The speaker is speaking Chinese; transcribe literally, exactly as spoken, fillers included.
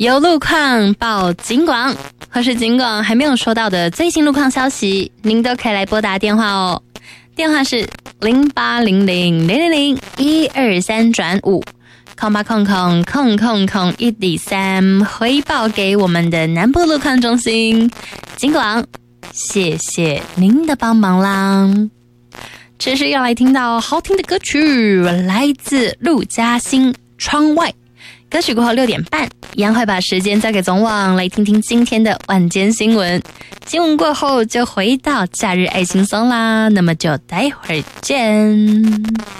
有路况报警广，或是警广还没有收到的最新路况消息，您都可以来拨打电话哦。电话是零八零零零零零一二三转五，空八空空空空空一底三，回报给我们的南部路况中心。警广，谢谢您的帮忙啦！这是要来听到好听的歌曲，来自陆嘉欣《窗外》。歌曲过后六点半，一样会把时间交给总网，来听听今天的晚间新闻。新闻过后就回到假日爱轻松啦，那么就待会儿见。